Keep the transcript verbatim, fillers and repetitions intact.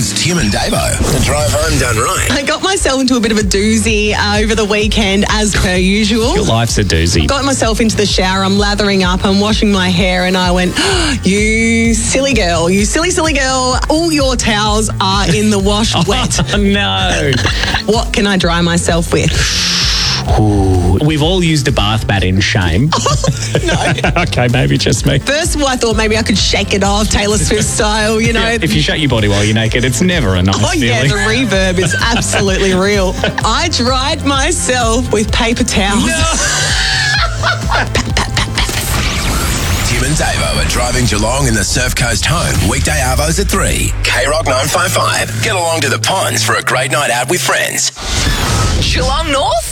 is Tim and Davo. The drive home done right. I got myself into a bit of a doozy uh, over the weekend, as per usual. Your life's a doozy. Got myself into the shower, I'm lathering up, I'm washing my hair, and I went, oh, you silly girl, you silly, silly girl, all your towels are in the wash wet. Oh, no. What can I dry myself with? Ooh, we've all used a bath mat in shame. No. Okay, maybe just me. First of all, I thought maybe I could shake it off, Taylor Swift style, you know. Yeah, if you shake your body while you're naked, it's never a nice Oh, yeah, feeling. the reverb is absolutely real. I dried myself with paper towels. Tim and Davo are driving Geelong in the Surf Coast home. Weekday arvos at three. K Rock nine five five. Get along to the ponds for a great night out with friends. Geelong North?